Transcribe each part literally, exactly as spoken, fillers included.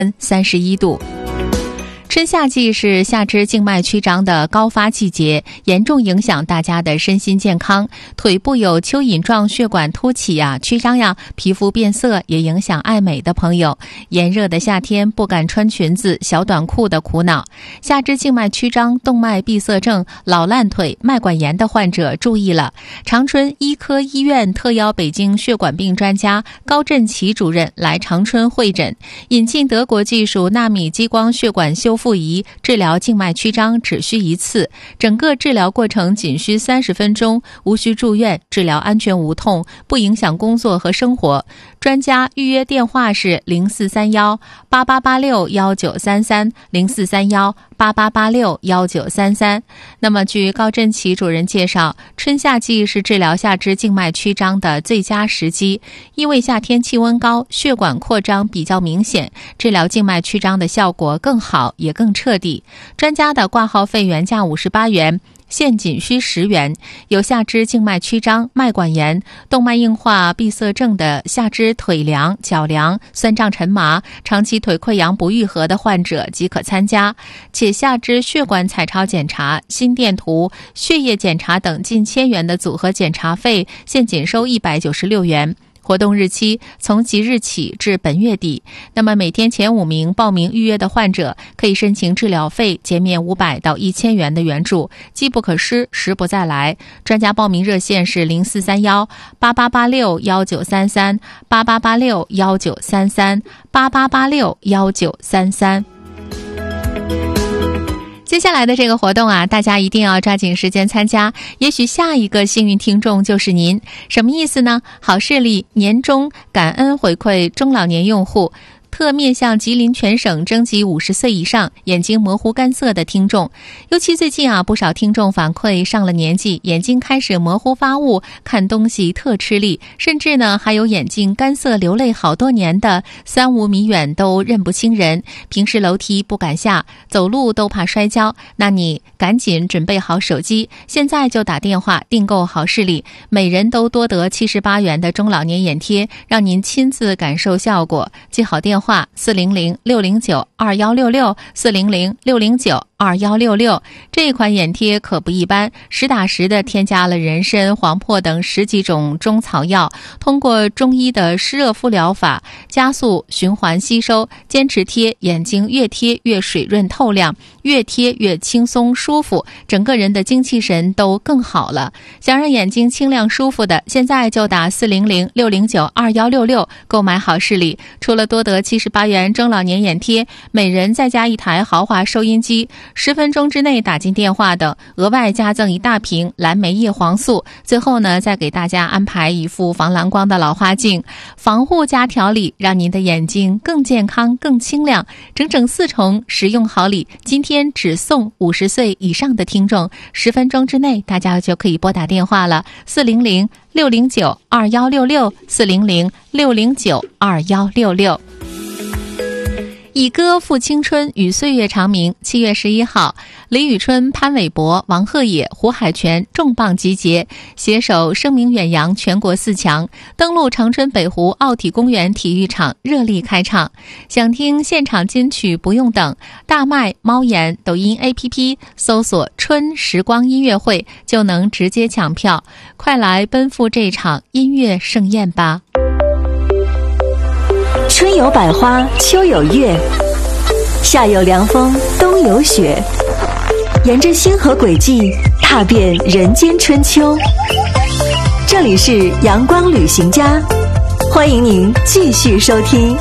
三十一度。春夏季是下肢静脉曲张的高发季节，严重影响大家的身心健康。腿部有蚯蚓状血管凸起呀、曲张呀，皮肤变色，也影响爱美的朋友。炎热的夏天不敢穿裙子、小短裤的苦恼。下肢静脉曲张、动脉闭塞症、老烂腿、脉管炎的患者注意了。长春医科医院特邀北京血管病专家高振奇主任来长春会诊，引进德国技术纳米激光血管修复复仪治疗静脉曲张只需一次，整个治疗过程仅需三十分钟，无需住院，治疗安全无痛，不影响工作和生活。专家预约电话是零四三幺八八八六幺九三三零四三幺八八八六幺九三三。那么，据高振奇主任介绍，春夏季是治疗下肢静脉曲张的最佳时机，因为夏天气温高，血管扩张比较明显，治疗静脉曲张的效果更好，也更彻底。专家的挂号费原价五十八元。现仅需十元。有下肢静脉曲张、脉管炎、动脉硬化闭塞症的下肢腿凉、脚凉、酸胀沉麻、长期腿溃疡不愈合的患者即可参加，且下肢血管彩超检查、心电图、血液检查等近千元的组合检查费现仅收一百九十六元。活动日期从即日起至本月底，那么每天前五名报名预约的患者可以申请治疗费减免五百到一千元的援助，机不可失，时不再来。专家报名热线是零四三幺八八八六幺九三三八八八六幺九三三八八八六幺九三三。接下来的这个活动啊，大家一定要抓紧时间参加，也许下一个幸运听众就是您。什么意思呢？好视力年终感恩回馈中老年用户，特面向吉林全省征集五十岁以上眼睛模糊干涩的听众。尤其最近啊，不少听众反馈上了年纪，眼睛开始模糊发雾，看东西特吃力，甚至呢还有眼睛干涩流泪好多年的，三五米远都认不清人，平时楼梯不敢下，走路都怕摔跤。那你赶紧准备好手机，现在就打电话订购好视力，每人都多得七十八元的中老年眼贴，让您亲自感受效果。记好电话四零零六零九二幺六六四零零六零九二幺六六。这款眼贴可不一般，实打实的添加了人参、黄柏等十几种中草药，通过中医的湿热敷疗法加速循环吸收，坚持贴，眼睛越贴越水润透亮，越贴越轻松舒服，整个人的精气神都更好了。想让眼睛清亮舒服的，现在就打四零零六零九二幺六六购买好视力。除了多得七十八元中老年眼贴，每人再加一台豪华收音机，十分钟之内打进电话等，额外加赠一大瓶蓝莓叶黄素。最后呢，再给大家安排一副防蓝光的老花镜，防护加调理，让您的眼睛更健康更清亮。整整四重实用好礼，今天只送五十岁以上的听众，十分钟之内大家就可以拨打电话了，四零零六零九二幺六六四零零六零九二幺六六。以歌赋青春，与岁月长鸣。七月十一号，李宇春、潘玮柏、王鹤野、胡海泉重磅集结，携手声名远扬全国四强，登陆长春北湖奥体公园体育场，热力开唱。想听现场金曲不用等，大麦、猫眼、抖音 A P P 搜索春时光音乐会就能直接抢票，快来奔赴这场音乐盛宴吧。 春有百花，秋有月，夏有凉风，冬有雪，沿着星河轨迹踏遍人间春秋。这里是阳光旅行家，欢迎您继续收听。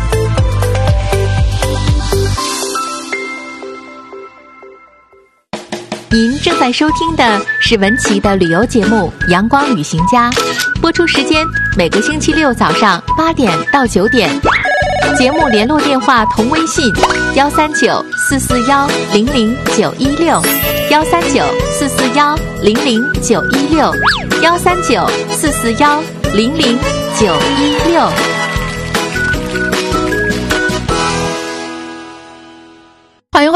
您正在收听的是文琪的旅游节目《阳光旅行家》，播出时间每个星期六早上八点到九点。节目联络电话同微信幺三九四四幺零零九一六幺三九四四幺零零九一六幺三九四四幺零零九一六。欢迎回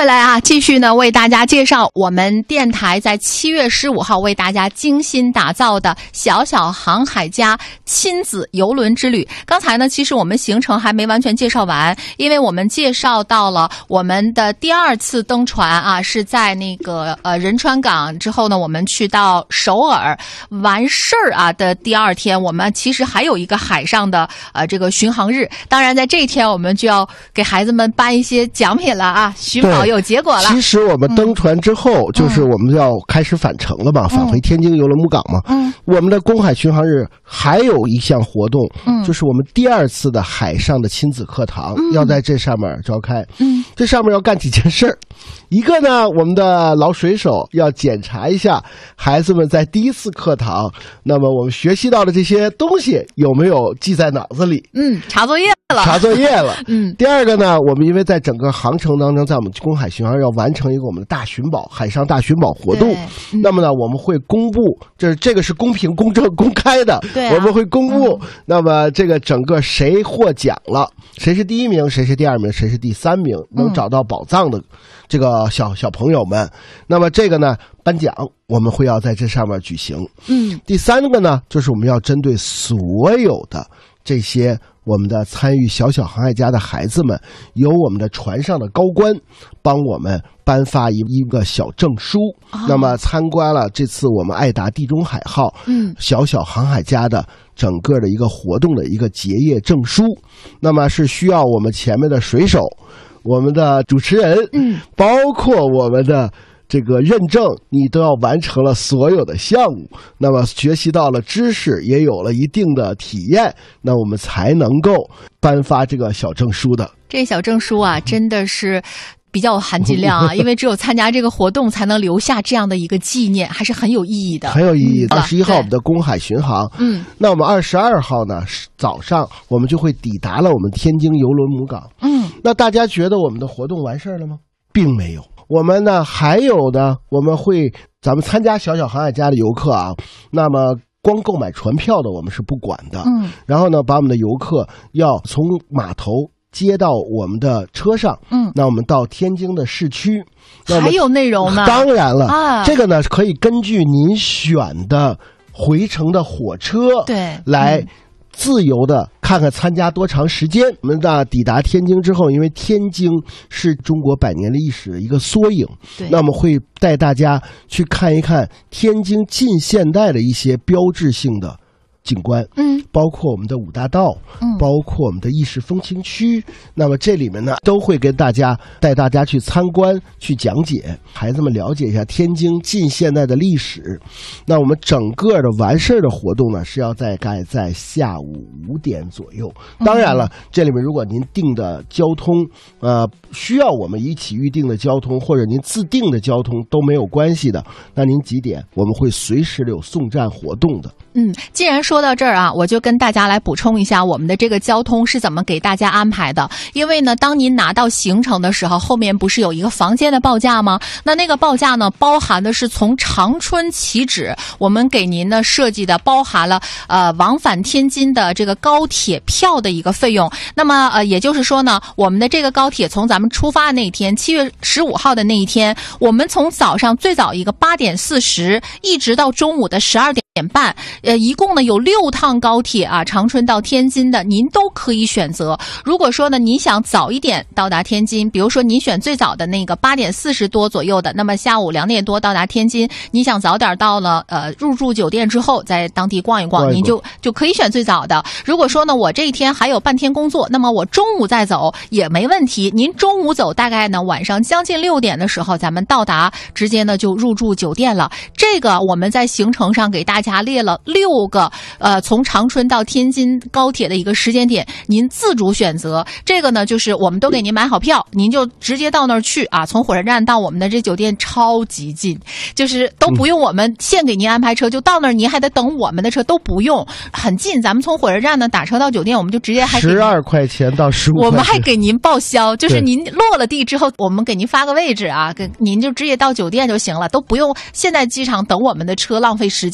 来啊，继续呢为大家介绍我们电台在七月十五号为大家精心打造的小小航海家亲子邮轮之旅。刚才呢，其实我们行程还没完全介绍完，因为我们介绍到了我们的第二次登船啊，是在那个呃仁川港之后呢，我们去到首尔完事儿啊的第二天，我们其实还有一个海上的呃这个巡航日。当然，在这一天我们就要给孩子们颁一些奖品了啊，寻宝有结果了。 其实我们登船之后，嗯、就是我们要开始返程了嘛，嗯、返回天津邮轮母港嘛。嗯，我们的公海巡航日还有一项活动，嗯，就是我们第二次的海上的亲子课堂、嗯、要在这上面召开。嗯，这上面要干几件事儿。一个呢，我们的老水手要检查一下孩子们在第一次课堂，那么我们学习到的这些东西有没有记在脑子里？ 嗯，查作业了， 查作业了。 嗯， 第二个呢，我们因为在整个航程当中，在我们公海巡航要完成一个我们的大寻宝、海上大寻宝活动，嗯、那么呢，我们会公布，这这个是公平、公正、公开的， 对、啊， 我们会公布。嗯、那么这个整个谁获奖了，谁是第一名，谁是第二名，谁是第三名，能找到宝藏的。这个小小朋友们，那么这个呢，颁奖我们会要在这上面举行。嗯，第三个呢，就是我们要针对所有的这些我们的参与小小航海家的孩子们，由我们的船上的高官帮我们颁发一一个小证书。哦、那么参观了这次我们爱达地中海号嗯小小航海家的整个的一个活动的一个结业证书，那么是需要我们前面的水手。我们的主持人，嗯，包括我们的这个认证，你都要完成了所有的项目，那么学习到了知识，也有了一定的体验，那我们才能够颁发这个小证书的。 这小证书啊，真的是比较有含金量啊，因为只有参加这个活动才能留下这样的一个纪念，还是很有意义的。 很有意义。二十一号我们的公海巡航，嗯，那我们二十二号呢早上我们就会抵达了我们天津邮轮母港。嗯，那大家觉得我们的活动完事儿了吗？并没有。我们呢还有呢，我们会咱们参加小小航海家的游客啊，那么光购买船票的我们是不管的。嗯，然后呢，把我们的游客要从码头接到我们的车上，嗯，那我们到天津的市区， 还有内容呢？ 当然了，啊，这个呢可以根据您选的回程的火车， 对， 来自由的看看参加多长时间。我们呢抵达天津之后，因为天津是中国百年历史的一个缩影，那么会带大家去看一看天津近现代的一些标志性的景观，嗯，包括我们的五大道，嗯，包括我们的意式风情区，那么这里面呢都会跟大家带大家去参观、去讲解，孩子们了解一下天津近现代的历史。那我们整个的完事儿的活动呢是要大概在下午五点左右。当然了，这里面如果您订的交通，呃，需要我们一起预定的交通，或者您自订的交通都没有关系的，那您几点我们会随时有送站活动的。 嗯，既然说到这儿啊，我就跟大家来补充一下我们的这个交通是怎么给大家安排的。因为呢，当您拿到行程的时候，后面不是有一个房间的报价吗？那那个报价呢，包含的是从长春起止，我们给您呢设计的包含了呃往返天津的这个高铁票的一个费用。那么呃，也就是说呢，我们的这个高铁从咱们出发那一天，七月十五号的那一天，我们从早上最早一个八点四十，一直到中午的十二点。点半，呃，一共呢有六趟高铁啊，长春到天津的，您都可以选择。如果说呢，您想早一点到达天津，比如说您选最早的那个八点四十多左右的，那么下午两点多到达天津，你想早点到了，呃，入住酒店之后，在当地逛一逛，您就就可以选最早的。如果说呢，我这一天还有半天工作，那么我中午再走也没问题。您中午走，大概呢晚上将近六点的时候，咱们到达，直接呢就入住酒店了。这个我们在行程上给大家列了六个呃从长春到天津高铁的一个时间点，您自主选择。这个呢就是我们都给您买好票，您就直接到那儿去啊，从火车站到我们的这酒店超级近，就是都不用我们现给您安排车，就到那儿您还得等我们的车，都不用，很近。咱们从火车站呢打车到酒店，我们就直接还十二块钱到十五块钱， 我们还给您报销，就是您落了地之后，我们给您发个位置啊，给您就直接到酒店就行了，都不用现在机场等我们的车浪费时间。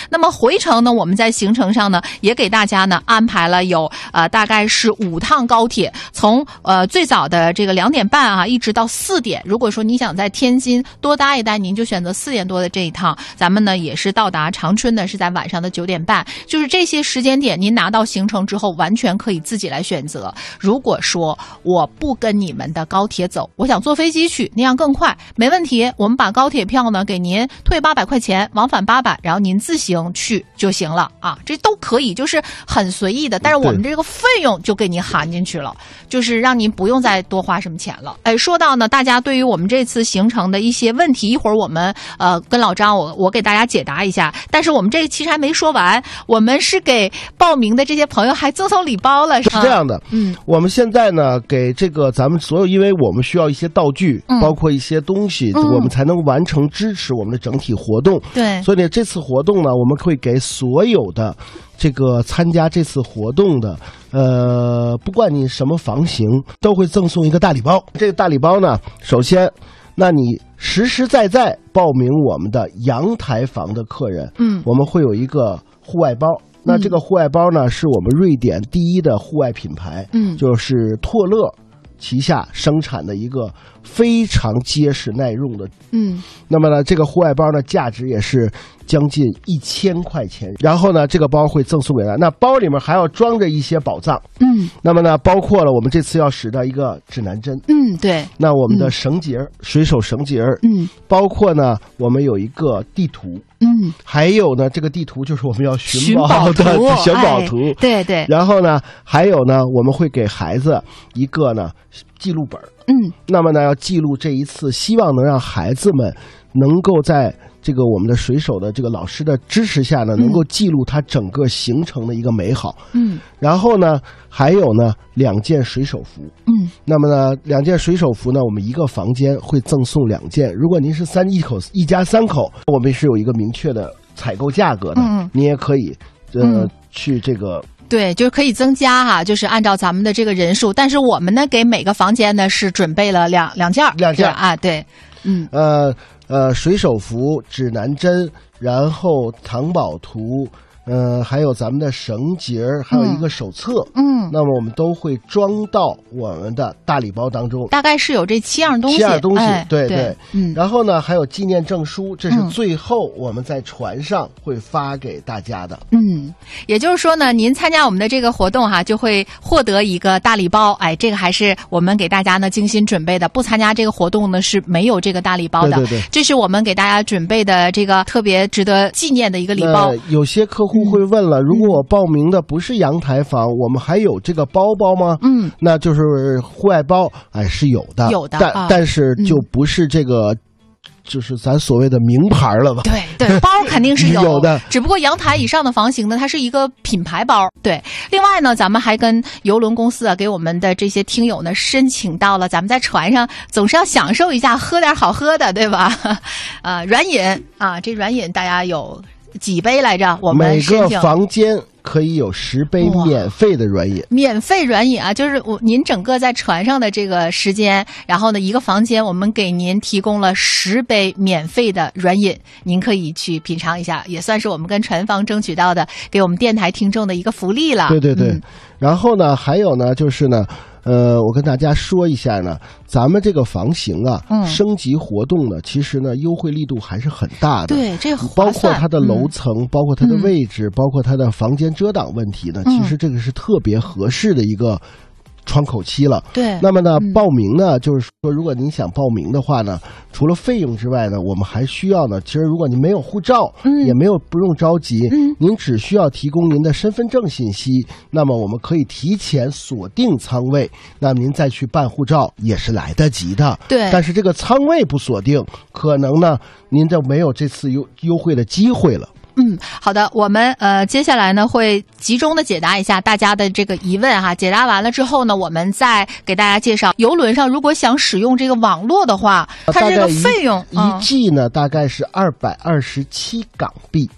那么回程呢，我们在行程上呢也给大家呢安排了有呃大概是五趟高铁，从呃最早的这个两点半啊一直到四点。如果说你想在天津多待一待，您就选择四点多的这一趟。咱们呢也是到达长春的是在晚上的九点半。就是这些时间点，您拿到行程之后完全可以自己来选择。如果说我不跟你们的高铁走，我想坐飞机去，那样更快，没问题。我们把高铁票呢给您退八百块钱，往返八百，然后您自行去就行了啊，这都可以，就是很随意的。但是我们这个费用就给您含进去了，就是让您不用再多花什么钱了。哎，说到呢，大家对于我们这次行程的一些问题，一会儿我们呃跟老张我我给大家解答一下。但是我们这个其实还没说完，我们是给报名的这些朋友还赠送礼包了，是这样的。嗯，我们现在呢给这个咱们所有，因为我们需要一些道具，嗯、包括一些东西、嗯，我们才能完成支持我们的整体活动。 对， 所以呢，这次活动呢，我们会给所有的这个参加这次活动的，呃，不管你什么房型，都会赠送一个大礼包。这个大礼包呢，首先，那你实实在在报名我们的阳台房的客人，嗯，我们会有一个户外包。那这个户外包呢，是我们瑞典第一的户外品牌，嗯，就是拓乐旗下生产的一个非常结实耐用的，嗯，那么呢，这个户外包呢，价值也是将近一千块钱。然后呢，这个包会赠送给大家，那包里面还要装着一些宝藏，嗯，那么呢，包括了我们这次要使的一个指南针， 嗯，对， 那我们的绳结、嗯、水手绳结，嗯，包括呢，我们有一个地图。嗯，还有呢，这个地图就是我们要寻宝的寻宝图， 哎、对对。 然后呢，还有呢，我们会给孩子一个呢记录本，嗯，那么呢要记录这一次，希望能让孩子们能够在这个我们的水手的这个老师的支持下呢，能够记录他整个行程的一个美好，嗯。然后呢，还有呢两件水手服，嗯。那么呢，两件水手服呢，我们一个房间会赠送两件。如果您是三一口一家三口，我们是有一个明确的采购价格的，嗯，你也可以呃、嗯、去这个。 对，就是可以增加哈，就是按照咱们的这个人数，但是我们呢给每个房间呢是准备了两两件两件啊，对，嗯， 呃呃，水手服、指南针，然后藏宝图。呃，还有咱们的绳结，还有一个手册，嗯，那么我们都会装到我们的大礼包当中。 大概是有这七样东西， 七样东西，哎、对对, 对， 嗯。然后呢，还有纪念证书，这是最后我们在船上会发给大家的。 嗯，也就是说呢，您参加我们的这个活动哈，就会获得一个大礼包。哎，这个还是我们给大家呢精心准备的。不参加这个活动呢是没有这个大礼包的。 对对对， 这是我们给大家准备的这个特别值得纪念的一个礼包。 呃、有些客户会问了，嗯、如果我报名的不是阳台房，我们还有这个包包吗？嗯，那就是户外包，哎，是有的， 有的， 但、 啊、 但是就不是这个。嗯，就是咱所谓的名牌了吧？ 对对，包肯定是有有的， 只不过阳台以上的房型呢，它是一个品牌包。对，另外呢，咱们还跟邮轮公司啊，给我们的这些听友呢，申请到了，咱们在船上总是要享受一下，喝点好喝的，对吧？啊，软饮啊，这软饮大家有几杯来着？我们每个房间可以有十杯免费的软饮， 免费软饮啊，就是我您整个在船上的这个时间，然后呢，一个房间我们给您提供了十杯免费的软饮，您可以去品尝一下，也算是我们跟船方争取到的给我们电台听众的一个福利了。 对对对， 嗯、 然后呢，还有呢，就是呢。呃，我跟大家说一下呢，咱们这个房型啊，嗯、升级活动呢，其实呢，优惠力度还是很大的。 对，这个包括它的楼层，嗯、包括它的位置，嗯、包括它的房间遮挡问题呢，嗯、其实这个是特别合适的一个窗口期了。 对， 那么呢，嗯、报名呢，就是说，如果您想报名的话呢，除了费用之外呢，我们还需要呢，其实如果您没有护照，嗯，也没有不用着急，嗯，您只需要提供您的身份证信息，那么我们可以提前锁定舱位，那么您再去办护照也是来得及的。 对， 但是这个舱位不锁定，可能呢，您就没有这次优优惠的机会了。 嗯，好的，我们呃接下来呢会集中的解答一下大家的这个疑问哈。解答完了之后呢，我们再给大家介绍邮轮上如果想使用这个网络的话，它这个费用一季呢大概是二百二十七港币。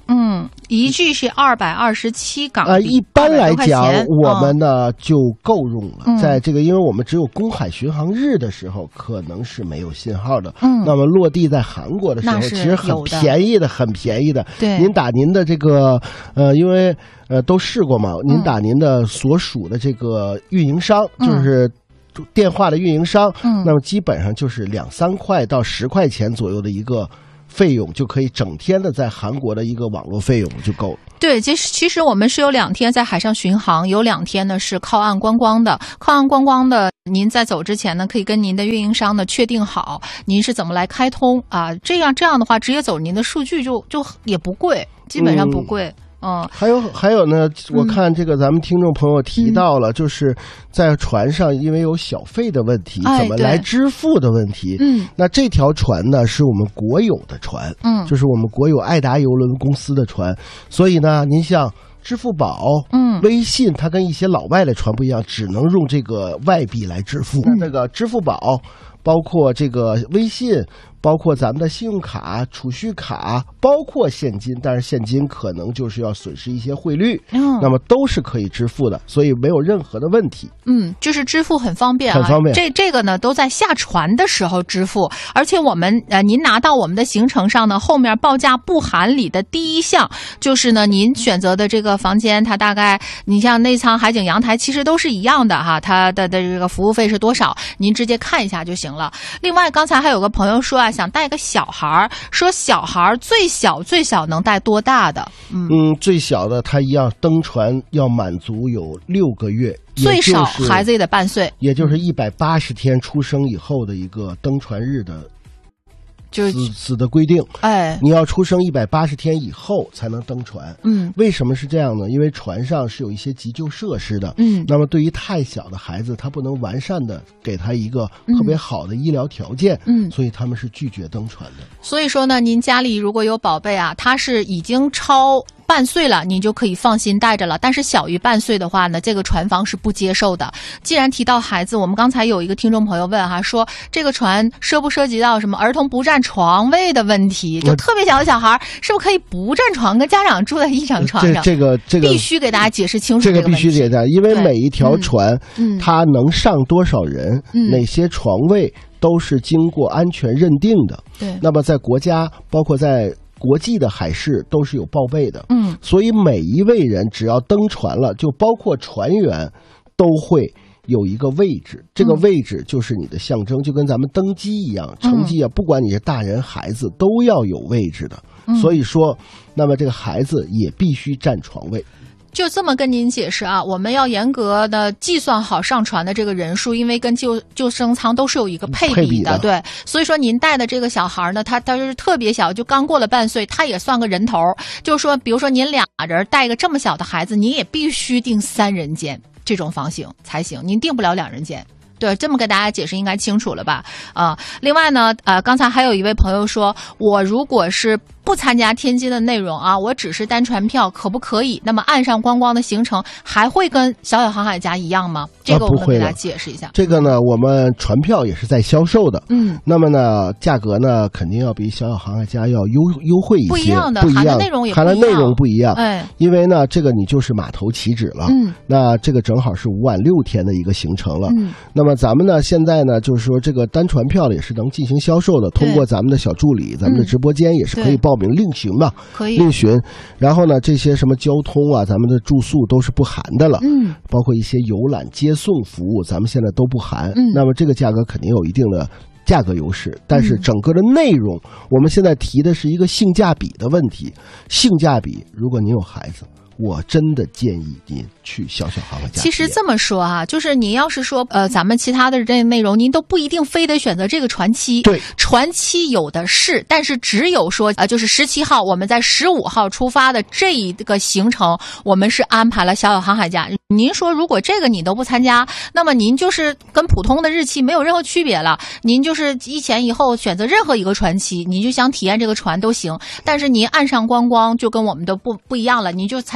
嗯，一句是二百二十七港币。 啊、呃，一般来讲，我们呢、 嗯、 就够用了。嗯、在这个，因为我们只有公海巡航日的时候，可能是没有信号的。嗯，那么落地在韩国的时候，其实很便宜的，很便宜的。 对， 您打您的这个，呃，因为呃都试过嘛，您打您的所属的这个运营商，嗯、就是电话的运营商，嗯，那么基本上就是两三块到十块钱左右的一个费用，就可以整天的在韩国的一个网络费用就够了。 对，其实其实我们是有两天在海上巡航，有两天呢是靠岸观光的。靠岸观光的，您在走之前呢，可以跟您的运营商呢确定好您是怎么来开通啊，这样这样的话，直接走您的数据就就也不贵，基本上不贵。嗯嗯，还有还有呢，我看这个咱们听众朋友提到了，嗯、就是在船上因为有小费的问题， 哎、 怎么来支付的问题。 嗯， 那这条船呢是我们国有的船，嗯，就是我们国有爱达邮轮公司的船，所以呢，您像支付宝、嗯、微信，它跟一些老外的船不一样，只能用这个外币来支付。嗯、那个支付宝，包括这个微信。包括咱们的信用卡、储蓄卡，包括现金，但是现金可能就是要损失一些汇率，嗯，那么都是可以支付的，所以没有任何的问题。 嗯，就是支付很方便啊， 很方便。 这这个呢，都在下船的时候支付，而且我们呃，您拿到我们的行程上呢，后面报价不含里的第一项就是呢，您选择的这个房间，它大概你像内舱、海景、阳台，其实都是一样的哈，它的的这个服务费是多少，您直接看一下就行了。另外，刚才还有个朋友说啊。想带个小孩，说小孩最小最小能带多大的？ 嗯, 嗯最小的他一样登船要满足有六个月， 最少孩子也得半岁， 也就是一百八十天出生以后的一个登船日的。 就是死死的规定， 哎， 你要出生一百八十天以后才能登船。 嗯， 为什么是这样呢？因为船上是有一些急救设施的。 嗯， 那么对于太小的孩子，他不能完善的给他一个特别好的医疗条件。嗯，所以他们是拒绝登船的。 所以说呢，您家里如果有宝贝啊，他是已经超半岁了，你就可以放心带着了。但是小于半岁的话呢，这个船方是不接受的。既然提到孩子，我们刚才有一个听众朋友问哈，说这个船涉不涉及到什么儿童不占床位的问题？就特别小的小孩是不是可以不占床，跟家长住在一张床上？ 这这个这个必须给大家解释清楚这个必须给大家，因为每一条船， 嗯， 它能上多少人，嗯，哪些床位都是经过安全认定的。 对， 那么在国家，包括在国际的海事都是有报备的， 嗯， 所以每一位人只要登船了，就包括船员，都会有一个位置，这个位置就是你的象征，嗯、就跟咱们登机一样，乘机啊，不管你是大人孩子，都要有位置的。嗯、所以说，那么这个孩子也必须占床位。 就这么跟您解释啊，我们要严格的计算好上船的这个人数，因为跟救救生舱都是有一个配比的， 配比的对。所以说您带的这个小孩呢，他他就是特别小，就刚过了半岁，他也算个人头。就是说，比如说您俩人带一个这么小的孩子，您也必须订三人间这种房型才行，您订不了两人间。对，这么跟大家解释应该清楚了吧？啊、呃，另外呢，呃，刚才还有一位朋友说，我如果是不参加天津的内容啊，我只是单船票，可不可以？那么岸上观光的行程还会跟小小航海家一样吗？这个我们给大家解释一下。 啊、这个呢，我们船票也是在销售的， 嗯， 那么呢，价格呢肯定要比小小航海家要优优惠一些， 不一样的， 不一样， 含的内容也不一样， 含的内容不一样， 哎， 因为呢，这个你就是码头起止了， 嗯， 那这个正好是五晚六天的一个行程了， 嗯， 那么咱们呢现在呢就是说这个单船票也是能进行销售的，通过咱们的小助理，咱们的直播间也是可以报名另询嘛。 可以另询，然后呢，这些什么交通啊，咱们的住宿都是不含的了， 嗯， 包括一些游览接送服务，咱们现在都不含， 嗯， 那么这个价格肯定有一定的价格优势，但是整个的内容，嗯、我们现在提的是一个性价比的问题，性价比，如果您有孩子，我真的建议您去小小航海家。 其实这么说啊，就是您要是说呃，咱们其他的这内容，您都不一定非得选择这个船期。 对， 船期有的是，但是只有说呃，就是十七号我们在十五号出发的这一个行程，我们是安排了小小航海家。您说如果这个你都不参加，那么您就是跟普通的日期没有任何区别了。您就是一前一后选择任何一个船期，你就想体验这个船都行。但是您岸上观光就跟我们的不不一样了，您就参加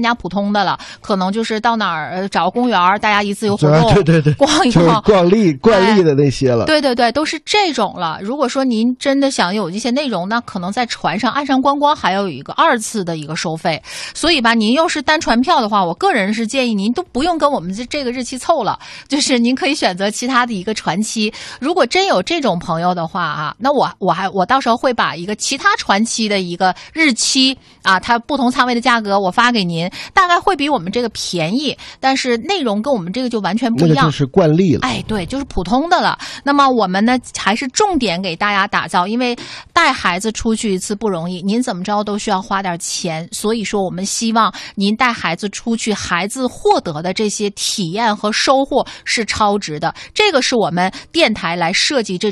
加普通的了，可能就是到哪儿找个公园，大家一自由活动， 对对对， 逛一就是逛， 惯例惯例的那些了。 对对对，都是这种了。如果说您真的想有一些内容，那可能在船上岸上观光还要有一个二次的一个收费。所以吧，您又是单船票的话，我个人是建议您都不用跟我们这这个日期凑了，就是您可以选择其他的一个船期。如果真有这种朋友的话啊，那我我还我到时候会把一个其他船期的一个日期啊，它不同仓位的价格我发给您，大概会比我们这个便宜，但是内容跟我们这个就完全不一样。 那个就是惯例了。 哎，对，就是普通的了。那么我们呢，还是重点给大家打造，因为带孩子出去一次不容易，您怎么着都需要花点钱，所以说我们希望您带孩子出去，孩子获得的这些体验和收获是超值的。这个是我们电台来设计这种